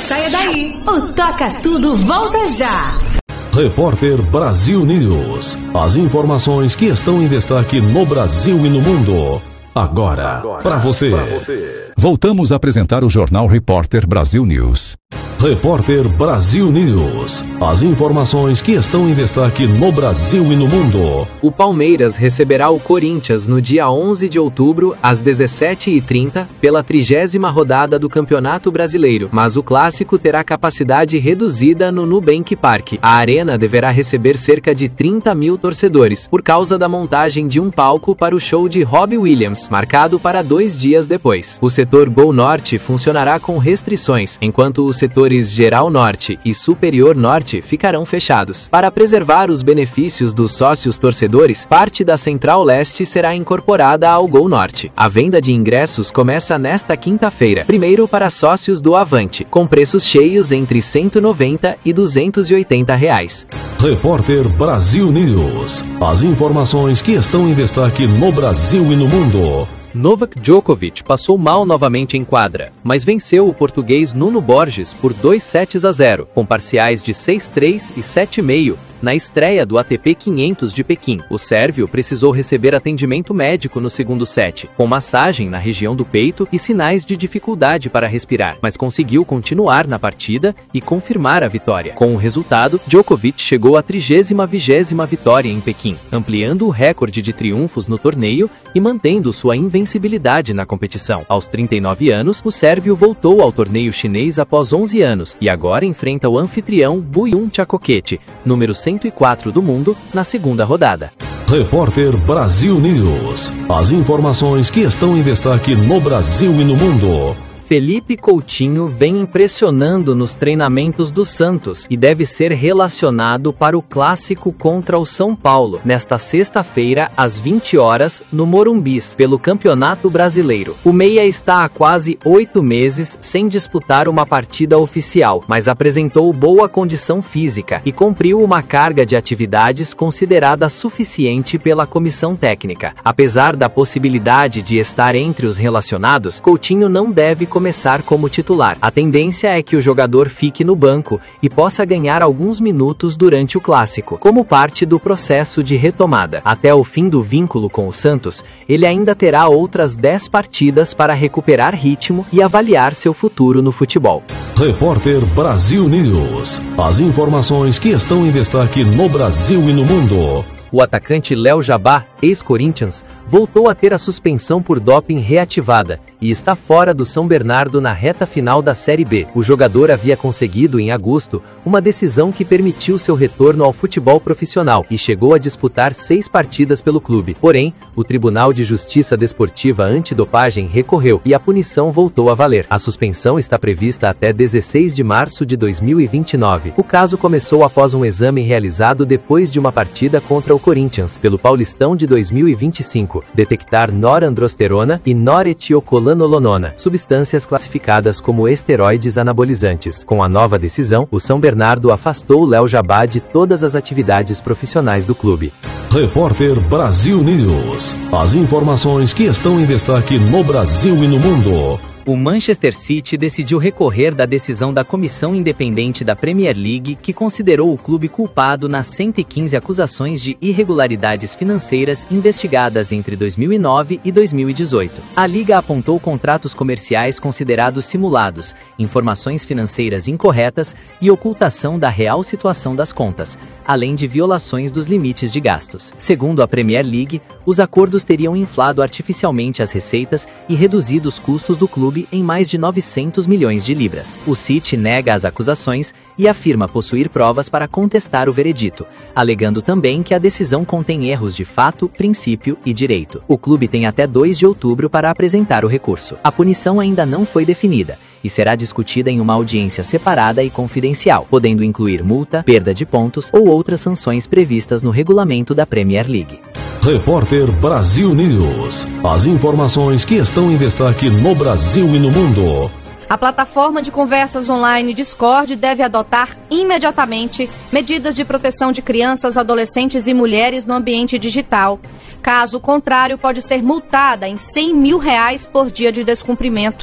saia daí. O Toca Tudo volta já. Repórter Brasil News. As informações que estão em destaque no Brasil e no mundo. Agora, para você. Voltamos a apresentar o Jornal Repórter Brasil News. Repórter Brasil News. As informações que estão em destaque no Brasil e no mundo. O Palmeiras receberá o Corinthians no dia 11 de outubro, às 17h30, pela 30ª rodada do Campeonato Brasileiro, mas o clássico terá capacidade reduzida no Nubank Park. A arena deverá receber cerca de 30 mil torcedores, por causa da montagem de um palco para o show de Robbie Williams, marcado para 2 dias depois. O setor Gol Norte funcionará com restrições, enquanto os setores Geral Norte e Superior Norte ficarão fechados. Para preservar os benefícios dos sócios torcedores, parte da Central Leste será incorporada ao Gol Norte. A venda de ingressos começa nesta quinta-feira, primeiro para sócios do Avante, com preços cheios entre R$ 190 e R$ 280. Repórter Brasil News. As informações que estão em destaque no Brasil e no mundo. Novak Djokovic passou mal novamente em quadra, mas venceu o português Nuno Borges por 2-0, com parciais de 6-3 e 7,5, na estreia do ATP 500 de Pequim. O sérvio precisou receber atendimento médico no segundo set, com massagem na região do peito e sinais de dificuldade para respirar, mas conseguiu continuar na partida e confirmar a vitória. Com o resultado, Djokovic chegou à 30ª vitória em Pequim, ampliando o recorde de triunfos no torneio e mantendo sua invencibilidade na competição. Aos 39 anos, o sérvio voltou ao torneio chinês após 11 anos e agora enfrenta o anfitrião Buyun Chakoket, número 104 do mundo, na segunda rodada. Repórter Brasil News. As informações que estão em destaque no Brasil e no mundo. Felipe Coutinho vem impressionando nos treinamentos do Santos e deve ser relacionado para o clássico contra o São Paulo, nesta sexta-feira, às 20 horas, no Morumbis, pelo Campeonato Brasileiro. O meia está há quase 8 meses sem disputar uma partida oficial, mas apresentou boa condição física e cumpriu uma carga de atividades considerada suficiente pela comissão técnica. Apesar da possibilidade de estar entre os relacionados, Coutinho não deve começar como titular. A tendência é que o jogador fique no banco e possa ganhar alguns minutos durante o clássico, como parte do processo de retomada. Até o fim do vínculo com o Santos, ele ainda terá outras 10 partidas para recuperar ritmo e avaliar seu futuro no futebol. Repórter Brasil News. As informações que estão em destaque no Brasil e no mundo. O atacante Léo Jabá, ex-Corinthians, voltou a ter a suspensão por doping reativada e está fora do São Bernardo na reta final da Série B. O jogador havia conseguido, em agosto, uma decisão que permitiu seu retorno ao futebol profissional e chegou a disputar 6 partidas pelo clube. Porém, o Tribunal de Justiça Desportiva Antidopagem recorreu e a punição voltou a valer. A suspensão está prevista até 16 de março de 2029. O caso começou após um exame realizado depois de uma partida contra o Corinthians, pelo Paulistão de 2025, detectar norandrosterona e noretiocolanolona, substâncias classificadas como esteroides anabolizantes. Com a nova decisão, o São Bernardo afastou Léo Jabá de todas as atividades profissionais do clube. Repórter Brasil News. As informações que estão em destaque no Brasil e no mundo. O Manchester City decidiu recorrer da decisão da Comissão Independente da Premier League, que considerou o clube culpado nas 115 acusações de irregularidades financeiras investigadas entre 2009 e 2018. A Liga apontou contratos comerciais considerados simulados, informações financeiras incorretas e ocultação da real situação das contas, além de violações dos limites de gastos. Segundo a Premier League, os acordos teriam inflado artificialmente as receitas e reduzido os custos do clube em mais de 900 milhões de libras. O City nega as acusações e afirma possuir provas para contestar o veredito, alegando também que a decisão contém erros de fato, princípio e direito. O clube tem até 2 de outubro para apresentar o recurso. A punição ainda não foi definida e será discutida em uma audiência separada e confidencial, podendo incluir multa, perda de pontos ou outras sanções previstas no regulamento da Premier League. Repórter Brasil News. As informações que estão em destaque no Brasil e no mundo. A plataforma de conversas online Discord deve adotar imediatamente medidas de proteção de crianças, adolescentes e mulheres no ambiente digital. Caso contrário, pode ser multada em R$100 mil por dia de descumprimento.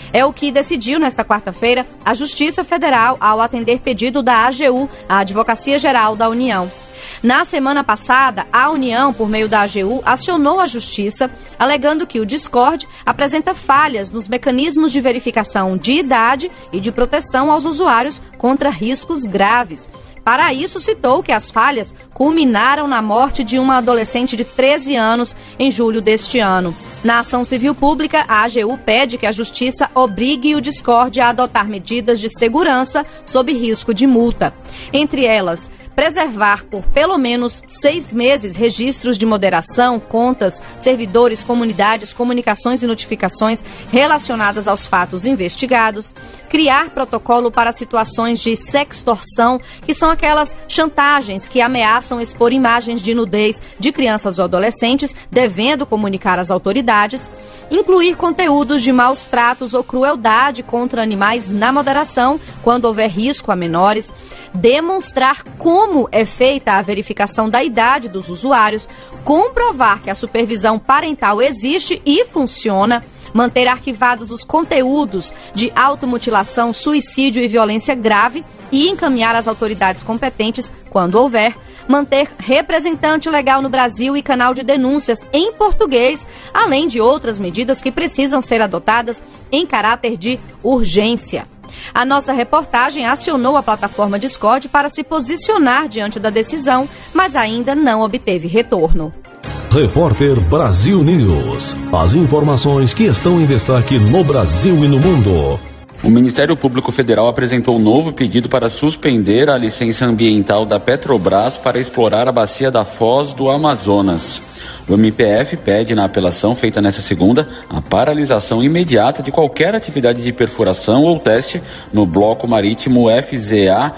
É o que decidiu nesta quarta-feira a Justiça Federal ao atender pedido da AGU, a Advocacia Geral da União. Na semana passada, a União, por meio da AGU, acionou a Justiça, alegando que o Discord apresenta falhas nos mecanismos de verificação de idade e de proteção aos usuários contra riscos graves. Para isso, citou que as falhas culminaram na morte de uma adolescente de 13 anos em julho deste ano. Na ação civil pública, a AGU pede que a Justiça obrigue o Discord a adotar medidas de segurança sob risco de multa. Entre elas, preservar por pelo menos 6 meses registros de moderação, contas, servidores, comunidades, comunicações e notificações relacionadas aos fatos investigados, criar protocolo para situações de sextorção, que são aquelas chantagens que ameaçam expor imagens de nudez de crianças ou adolescentes, devendo comunicar às autoridades, incluir conteúdos de maus tratos ou crueldade contra animais na moderação, quando houver risco a menores, demonstrar como é feita a verificação da idade dos usuários, comprovar que a supervisão parental existe e funciona, manter arquivados os conteúdos de automutilação, suicídio e violência grave e encaminhar às autoridades competentes quando houver, manter representante legal no Brasil e canal de denúncias em português, além de outras medidas que precisam ser adotadas em caráter de urgência. A nossa reportagem acionou a plataforma Discord para se posicionar diante da decisão, mas ainda não obteve retorno. Repórter Brasil News. As informações que estão em destaque no Brasil e no mundo. O Ministério Público Federal apresentou um novo pedido para suspender a licença ambiental da Petrobras para explorar a bacia da Foz do Amazonas. O MPF pede na apelação feita nesta segunda a paralisação imediata de qualquer atividade de perfuração ou teste no bloco marítimo FZA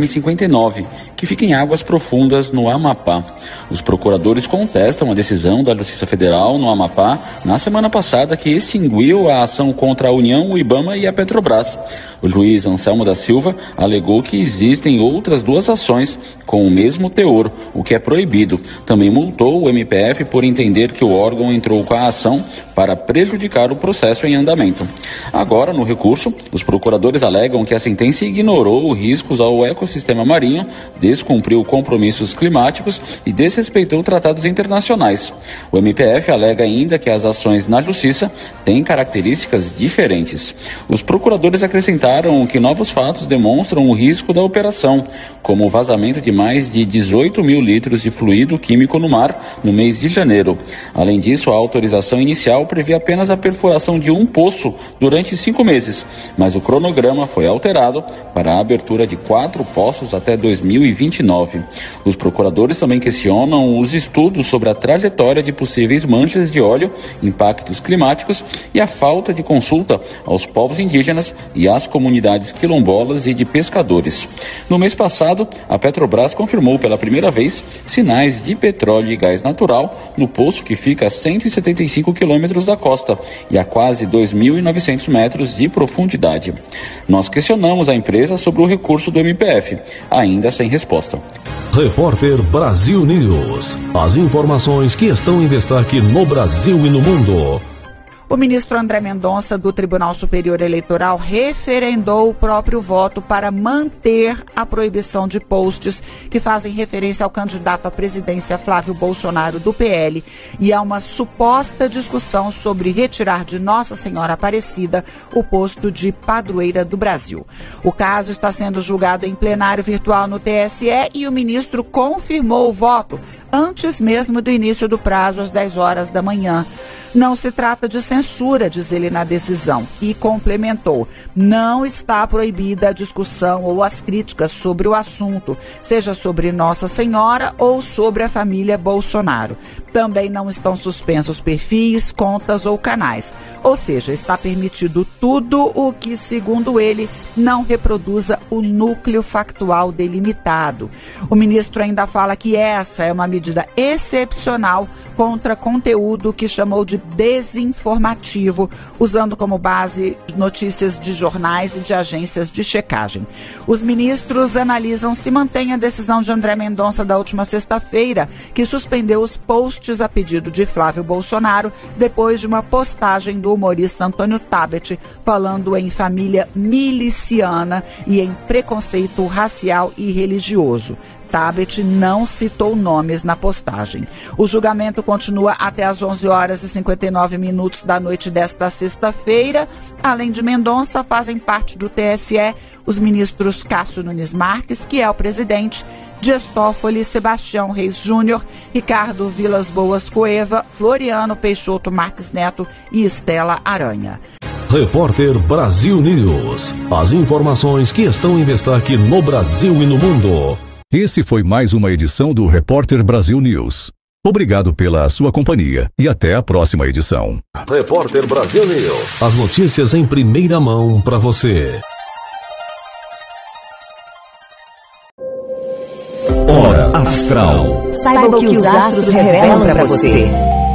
M59, que fica em águas profundas no Amapá. Os procuradores contestam a decisão da Justiça Federal no Amapá na semana passada, que extinguiu a ação contra a União, o IBAMA e a Petrobras. O juiz Anselmo da Silva alegou que existem outras 2 ações com o mesmo teor, o que é proibido. Também multou o MPF por entender que o órgão entrou com a ação para prejudicar o processo em andamento. Agora, no recurso, os procuradores alegam que a sentença ignorou riscos ao ecossistema marinho, descumpriu compromissos climáticos e desrespeitou tratados internacionais. O MPF alega ainda que as ações na Justiça têm características diferentes. Os procuradores acrescentaram que novos fatos demonstram o risco da operação, como o vazamento de mais de 18 mil litros de fluido químico no mar no mês de janeiro. Além disso, a autorização inicial previa apenas a perfuração de um poço durante 5 meses, mas o cronograma foi alterado para a abertura de 4 poços até 2029. Os procuradores também questionam os estudos sobre a trajetória de possíveis manchas de óleo, impactos climáticos e a falta de consulta aos povos indígenas e às comunidades quilombolas e de pescadores. No mês passado, a Petrobras confirmou pela primeira vez sinais de petróleo e gás natural no poço que fica a 175 quilômetros da costa e a quase 2.900 metros de profundidade. Nós questionamos a empresa sobre o recurso do MPF, ainda sem resposta. Repórter Brasil News. As informações que estão em destaque no Brasil e no mundo. O ministro André Mendonça, do Tribunal Superior Eleitoral, referendou o próprio voto para manter a proibição de posts que fazem referência ao candidato à presidência Flávio Bolsonaro, do PL, e a uma suposta discussão sobre retirar de Nossa Senhora Aparecida o posto de padroeira do Brasil. O caso está sendo julgado em plenário virtual no TSE e o ministro confirmou o voto antes mesmo do início do prazo, às 10 horas da manhã. Não se trata de censura, diz ele na decisão, e complementou: não está proibida a discussão ou as críticas sobre o assunto, seja sobre Nossa Senhora ou sobre a família Bolsonaro. Também não estão suspensos perfis, contas ou canais. Ou seja, está permitido tudo o que, segundo ele, não reproduza o núcleo factual delimitado. O ministro ainda fala que essa é uma medida excepcional contra conteúdo que chamou de desinformativo, usando como base notícias de jornais e de agências de checagem. Os ministros analisam se mantém a decisão de André Mendonça da última sexta-feira, que suspendeu os posts a pedido de Flávio Bolsonaro, depois de uma postagem do humorista Antônio Tabet, falando em família miliciana e em preconceito racial e religioso. Tabet não citou nomes na postagem. O julgamento continua até às 11h59 da noite desta sexta-feira. Além de Mendonça, fazem parte do TSE os ministros Cássio Nunes Marques, que é o presidente, Dias Toffoli, Sebastião Reis Júnior, Ricardo Vilas Boas Cueva, Floriano Peixoto Marques Neto e Estela Aranha. Repórter Brasil News. As informações que estão em destaque no Brasil e no mundo. Esse foi mais uma edição do Repórter Brasil News. Obrigado pela sua companhia e até a próxima edição. Repórter Brasil News. As notícias em primeira mão para você. Hora Astral. Saiba o que os astros revelam para você.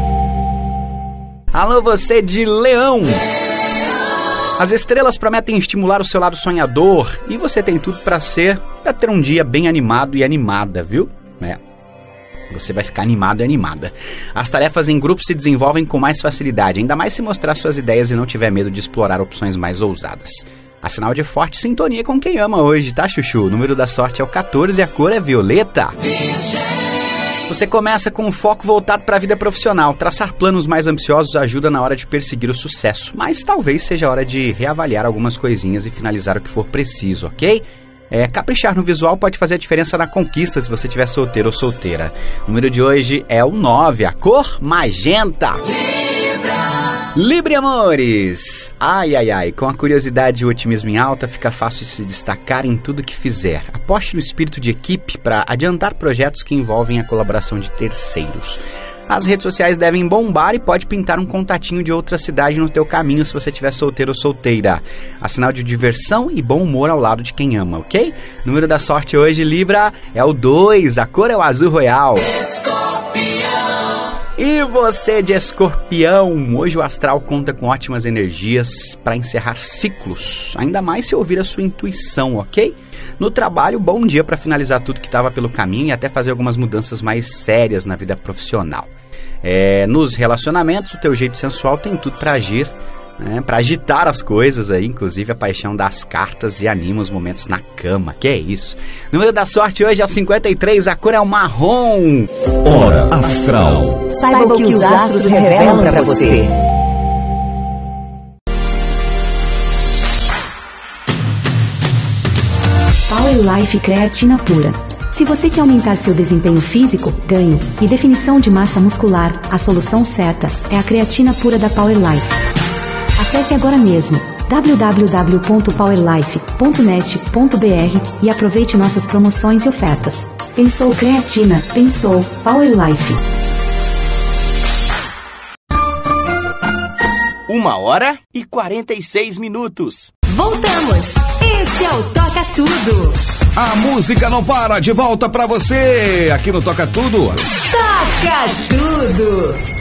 Alô, você de Leão! As estrelas prometem estimular o seu lado sonhador e você tem tudo para ter um dia bem animado e animada, viu? Você vai ficar animado e animada. As tarefas em grupo se desenvolvem com mais facilidade, ainda mais se mostrar suas ideias e não tiver medo de explorar opções mais ousadas. A sinal de forte sintonia com quem ama hoje, tá, Chuchu? O número da sorte é o 14 e a cor é violeta. Você começa com um foco voltado para a vida profissional. Traçar planos mais ambiciosos ajuda na hora de perseguir o sucesso, mas talvez seja a hora de reavaliar algumas coisinhas e finalizar o que for preciso, ok? Caprichar no visual pode fazer a diferença na conquista se você estiver solteiro ou solteira. O número de hoje é o 9, a cor magenta. Libra, amores! Ai, com a curiosidade e o otimismo em alta, fica fácil se destacar em tudo que fizer. Aposte no espírito de equipe para adiantar projetos que envolvem a colaboração de terceiros. As redes sociais devem bombar e pode pintar um contatinho de outra cidade no teu caminho se você estiver solteiro ou solteira. A sinal de diversão e bom humor ao lado de quem ama, ok? O número da sorte hoje, Libra, é o 2, a cor é o azul royal. E você de Escorpião, hoje o astral conta com ótimas energias para encerrar ciclos, ainda mais se ouvir a sua intuição, ok? No trabalho, bom dia para finalizar tudo que estava pelo caminho e até fazer algumas mudanças mais sérias na vida profissional. Nos relacionamentos, o teu jeito sensual tem tudo para agir, para agitar as coisas aí, inclusive a paixão das cartas e anima os momentos na cama, que é isso. O número da sorte hoje é o 53, a cor é o marrom. Hora Astral. Saiba o que os astros revelam para você. Power Life Creatina Pura. Se você quer aumentar seu desempenho físico, ganho e definição de massa muscular, a solução certa é a creatina pura da Power Life. Acesse agora mesmo www.powerlife.net.br e aproveite nossas promoções e ofertas. Pensou creatina, pensou Power Life. 1h46. Voltamos! Esse é o Toca Tudo! A música não para, de volta pra você, aqui no Toca Tudo. Toca Tudo!